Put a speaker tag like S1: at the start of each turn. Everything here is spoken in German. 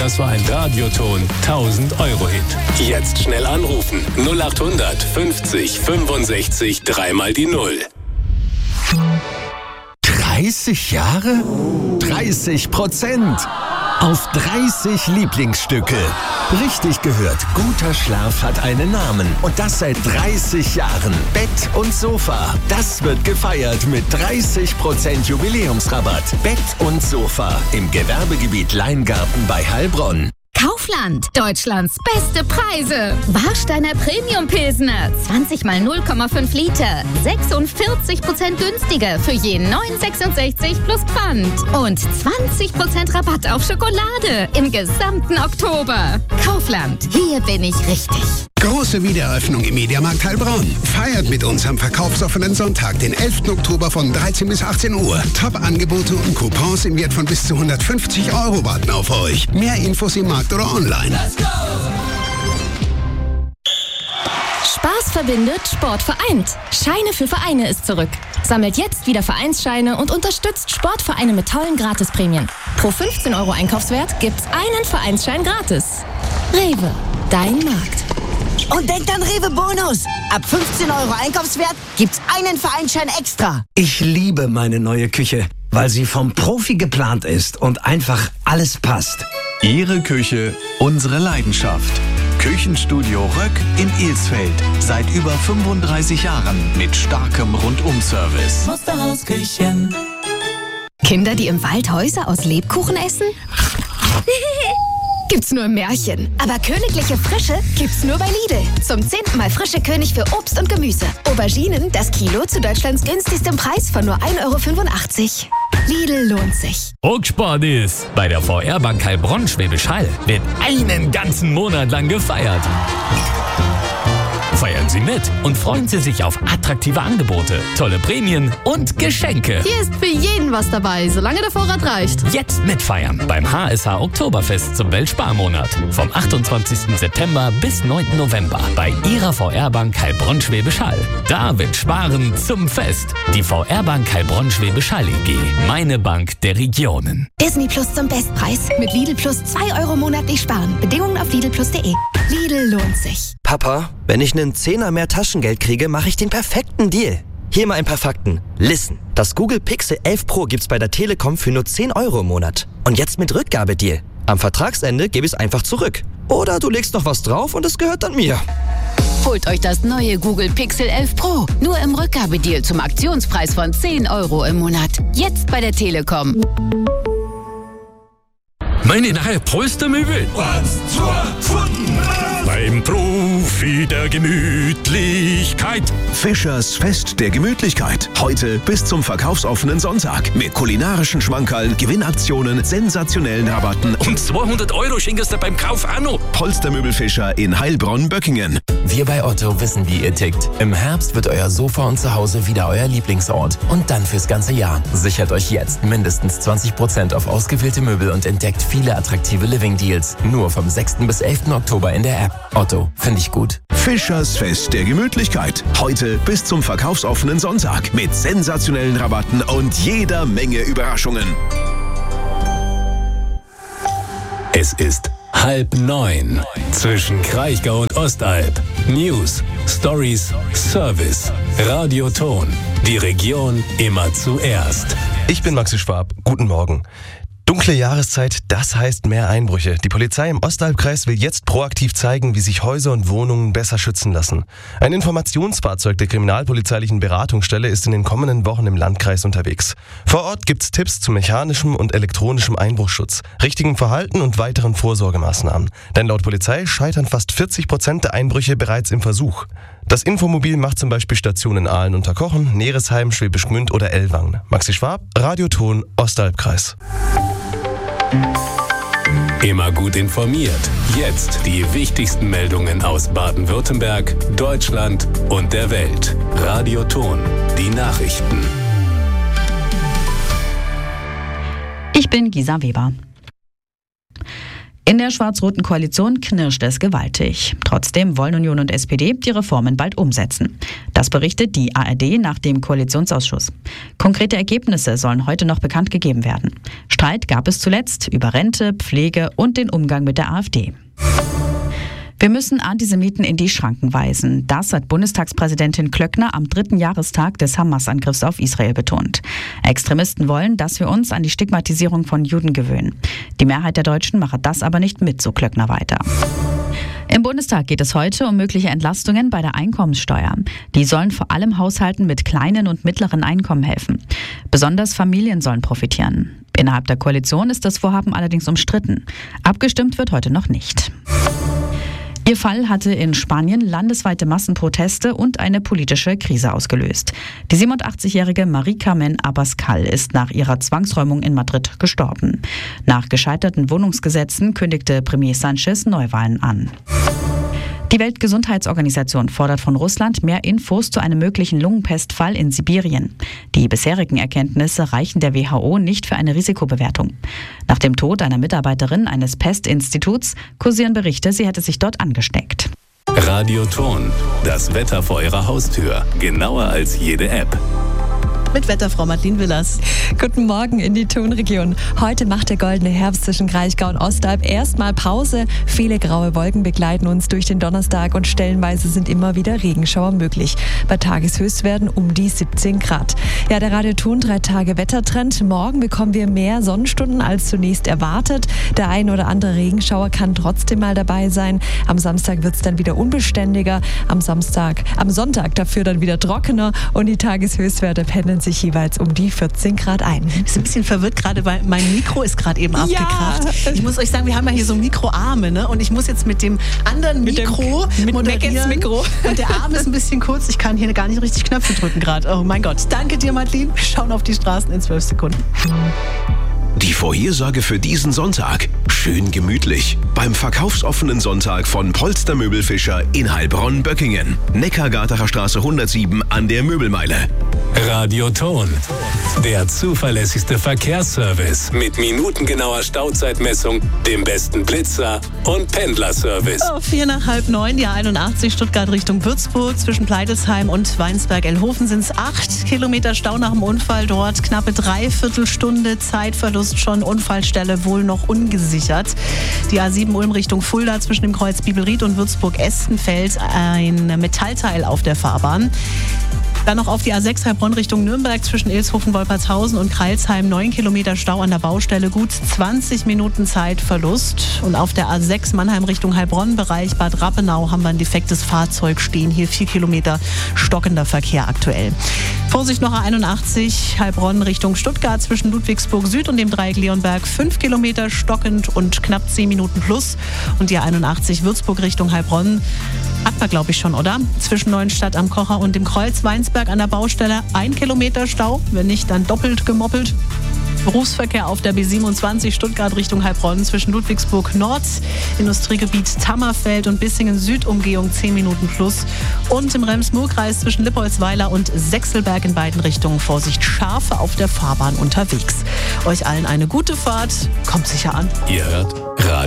S1: das war ein Radioton 1000-Euro-Hit. Jetzt schnell anrufen. 0800 50 65 3 die 0.
S2: 30 Jahre? 30%. Auf 30 Lieblingsstücke. Richtig gehört, guter Schlaf hat einen Namen. Und das seit 30 Jahren. Bett und Sofa. Das wird gefeiert mit 30% Jubiläumsrabatt. Bett und Sofa im Gewerbegebiet Leingarten bei Heilbronn.
S3: Kaufland, Deutschlands beste Preise. Warsteiner Premium Pilsner, 20 mal 0,5 Liter, 46% günstiger für je 9,66 plus Pfand. Und 20% Rabatt auf Schokolade im gesamten Oktober. Kaufland, hier bin ich richtig.
S4: Große Wiedereröffnung im Mediamarkt Heilbronn. Feiert mit uns am verkaufsoffenen Sonntag, den 11. Oktober von 13 bis 18 Uhr. Top-Angebote und Coupons im Wert von bis zu 150 € warten auf euch. Mehr Infos im Markt oder online.
S5: Let's go! Spaß verbindet, Sport vereint. Scheine für Vereine ist zurück. Sammelt jetzt wieder Vereinsscheine und unterstützt Sportvereine mit tollen Gratisprämien. Pro 15 € Einkaufswert gibt's einen Vereinsschein gratis. Rewe, dein Markt.
S6: Und denkt an Rewe Bonus. Ab 15 € Einkaufswert gibt's einen Vereinsschein extra.
S7: Ich liebe meine neue Küche, weil sie vom Profi geplant ist und einfach alles passt.
S8: Ihre Küche, unsere Leidenschaft. Küchenstudio Röck in Ilsfeld. Seit über 35 Jahren mit starkem Rundum-Service.
S9: Musterhausküchen.
S3: Kinder, die im Wald Häuser aus Lebkuchen essen? Gibt's nur im Märchen. Aber königliche Frische gibt's nur bei Lidl. Zum 10. Mal frische König für Obst und Gemüse. Auberginen, das Kilo zu Deutschlands günstigstem Preis von nur 1,85 €. Lidl lohnt sich.
S1: Rucksport ist. Bei der VR-Bank Heilbronn Schwäbisch Hall wird einen ganzen Monat lang gefeiert. Feiern Sie mit und freuen Sie sich auf attraktive Angebote, tolle Prämien und Geschenke.
S10: Hier ist für jeden was dabei, solange der Vorrat reicht.
S1: Jetzt mitfeiern beim HSH Oktoberfest zum Weltsparmonat. Vom 28. September bis 9. November bei Ihrer VR-Bank Heilbronn Schwäbisch Hall. Da wird Sparen zum Fest. Die VR-Bank Heilbronn Schwäbisch Hall EG. Meine Bank der Regionen.
S3: Disney Plus zum Bestpreis. Mit Lidl Plus 2 € monatlich sparen. Bedingungen auf lidlplus.de. Lidl lohnt sich.
S11: Papa, wenn ich einen Zehner mehr Taschengeld kriege, mache ich den perfekten Deal. Hier mal ein paar Fakten. Listen, das Google Pixel 11 Pro gibt's bei der Telekom für nur 10 € im Monat. Und jetzt mit Rückgabedeal. Am Vertragsende gebe ich es einfach zurück. Oder du legst noch was drauf und es gehört dann mir.
S12: Holt euch das neue Google Pixel 11 Pro. Nur im Rückgabedeal zum Aktionspreis von 10 € im Monat. Jetzt bei der Telekom.
S1: Meine neue Polstermöbel. Beim Profi der Gemütlichkeit.
S13: Fischers Fest der Gemütlichkeit. Heute bis zum verkaufsoffenen Sonntag. Mit kulinarischen Schmankerln, Gewinnaktionen, sensationellen Rabatten.
S1: Und 200 € schenkst du beim Kauf auch noch.
S13: Polstermöbel Fischer in Heilbronn-Böckingen.
S14: Wir bei Otto wissen, wie ihr tickt. Im Herbst wird euer Sofa und Zuhause wieder euer Lieblingsort. Und dann fürs ganze Jahr. Sichert euch jetzt mindestens 20% auf ausgewählte Möbel und entdeckt viele attraktive Living-Deals. Nur vom 6. bis 11. Oktober in der App. Otto, finde ich gut.
S13: Fischers Fest der Gemütlichkeit. Heute bis zum verkaufsoffenen Sonntag. Mit sensationellen Rabatten und jeder Menge Überraschungen.
S1: Es ist 8:30 zwischen Kraichgau und Ostalb. News, Stories, Service, Radioton. Die Region immer zuerst.
S15: Ich bin Maxi Schwab. Guten Morgen. Dunkle Jahreszeit, das heißt mehr Einbrüche. Die Polizei im Ostalbkreis will jetzt proaktiv zeigen, wie sich Häuser und Wohnungen besser schützen lassen. Ein Informationsfahrzeug der kriminalpolizeilichen Beratungsstelle ist in den kommenden Wochen im Landkreis unterwegs. Vor Ort gibt's Tipps zu mechanischem und elektronischem Einbruchschutz, richtigem Verhalten und weiteren Vorsorgemaßnahmen. Denn laut Polizei scheitern fast 40% der Einbrüche bereits im Versuch. Das Infomobil macht zum Beispiel Stationen in Aalen unter Kochen, Neresheim, Schwäbisch Gmünd oder Ellwangen. Maxi Schwab, Radioton, Ostalbkreis.
S1: Immer gut informiert. Jetzt die wichtigsten Meldungen aus Baden-Württemberg, Deutschland und der Welt. Radioton, die Nachrichten.
S16: Ich bin Gisa Weber.
S9: In der schwarz-roten Koalition knirscht es gewaltig. Trotzdem wollen Union und SPD die Reformen bald umsetzen. Das berichtet die ARD nach dem Koalitionsausschuss. Konkrete Ergebnisse sollen heute noch bekannt gegeben werden. Streit gab es zuletzt über Rente, Pflege und den Umgang mit der AfD. Wir müssen Antisemiten in die Schranken weisen. Das hat Bundestagspräsidentin Klöckner am 3. Jahrestag des Hamas-Angriffs auf Israel betont. Extremisten wollen, dass wir uns an die Stigmatisierung von Juden gewöhnen. Die Mehrheit der Deutschen mache das aber nicht mit, so Klöckner weiter. Im Bundestag geht es heute um mögliche Entlastungen bei der Einkommenssteuer. Die sollen vor allem Haushalten mit kleinen und mittleren Einkommen helfen. Besonders Familien sollen profitieren. Innerhalb der Koalition ist das Vorhaben allerdings umstritten. Abgestimmt wird heute noch nicht. Ihr Fall hatte in Spanien landesweite Massenproteste und eine politische Krise ausgelöst. Die 87-jährige Marie Carmen Abascal ist nach ihrer Zwangsräumung in Madrid gestorben. Nach gescheiterten Wohnungsgesetzen kündigte Premier Sánchez Neuwahlen an. Die Weltgesundheitsorganisation fordert von Russland mehr Infos zu einem möglichen Lungenpestfall in Sibirien. Die bisherigen Erkenntnisse reichen der WHO nicht für eine Risikobewertung. Nach dem Tod einer Mitarbeiterin eines Pestinstituts kursieren Berichte, sie hätte sich dort angesteckt.
S1: Radioton, das Wetter vor Ihrer Haustür. Genauer als jede App.
S16: Mit Wetterfrau Madeleine Willers.
S17: Guten Morgen in die Tonregion. Heute macht der goldene Herbst zwischen Kraichgau und Ostalb erstmal Pause. Viele graue Wolken begleiten uns durch den Donnerstag und stellenweise sind immer wieder Regenschauer möglich. Bei Tageshöchstwerten um die 17 Grad. Ja, der Radioton 3 Tage Wettertrend. Morgen bekommen wir mehr Sonnenstunden als zunächst erwartet. Der ein oder andere Regenschauer kann trotzdem mal dabei sein. Am Samstag wird es dann wieder unbeständiger. Am Sonntag dafür dann wieder trockener und die Tageshöchstwerte pendeln sich jeweils um die 14 Grad ein.
S16: Ich bin ein bisschen verwirrt gerade, weil mein Mikro ist gerade eben abgekracht. Ich muss euch sagen, wir haben ja hier so Mikroarme, ne? Und ich muss jetzt mit dem anderen Mikro moderieren. Mikro. Und der Arm ist ein bisschen kurz. Ich kann hier gar nicht richtig Knöpfe drücken gerade. Oh mein Gott. Danke dir, Madeleine. Wir schauen auf die Straßen in 12 Sekunden.
S13: Die Vorhersage für diesen Sonntag. Schön gemütlich. Beim verkaufsoffenen Sonntag von Polster Möbelfischer in Heilbronn-Böckingen. Neckargartener Straße 107 an der Möbelmeile.
S1: Radioton, der zuverlässigste Verkehrsservice mit minutengenauer Stauzeitmessung, dem besten Blitzer und Pendlerservice.
S16: 8:04, die A81 Stuttgart Richtung Würzburg. Zwischen Pleidelsheim und Weinsberg-Elhofen sind es 8 Kilometer Stau nach dem Unfall dort. Knappe 3/4 Stunde Zeitverlust schon. Unfallstelle wohl noch ungesichert. Die A7 Ulm Richtung Fulda zwischen dem Kreuz Bibelried und Würzburg-Estenfeld ein Metallteil auf der Fahrbahn. Dann noch auf die A6 Heilbronn Richtung Nürnberg zwischen Ilshofen, Wolpertshausen und Kreilsheim 9 Kilometer Stau an der Baustelle, gut 20 Minuten Zeitverlust. Und auf der A6 Mannheim Richtung Heilbronn, Bereich Bad Rappenau, haben wir ein defektes Fahrzeug stehen. Hier 4 Kilometer stockender Verkehr aktuell. Vorsicht noch A81 Heilbronn Richtung Stuttgart zwischen Ludwigsburg Süd und dem Dreieck Leonberg 5 Kilometer stockend und knapp 10 Minuten plus. Und die A81 Würzburg Richtung Heilbronn hat man, glaube ich, schon, oder? Zwischen Neuenstadt am Kocher und dem Kreuz Weinsberg an der Baustelle 1 Kilometer Stau, wenn nicht, dann doppelt gemoppelt. Berufsverkehr auf der B27 Stuttgart Richtung Heilbronn zwischen Ludwigsburg Nord, Industriegebiet Tammerfeld und Bissingen Südumgehung 10 Minuten plus. Und im Rems-Murr-Kreis zwischen Lippoldsweiler und Sechselberg in beiden Richtungen Vorsicht, Schafe auf der Fahrbahn unterwegs. Euch allen eine gute Fahrt, kommt sicher an.
S1: Ihr hört